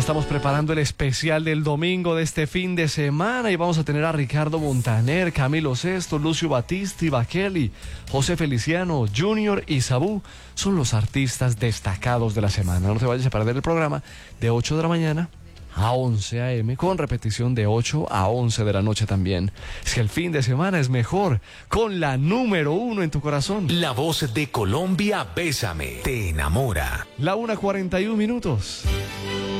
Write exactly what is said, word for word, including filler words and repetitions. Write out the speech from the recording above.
estamos preparando el especial del domingo de este fin de semana y vamos a tener a Ricardo Montaner, Camilo Sesto, Lucio Battisti, Bakeli, José Feliciano, Junior y Sabú. Son los artistas destacados de la semana. No te vayas a perder el programa de ocho de la mañana a once a eme, con repetición de ocho a once de la noche también. Es que el fin de semana es mejor con la número uno en tu corazón. La voz de Colombia, Bésame, te enamora. La una cuarenta y un minutos.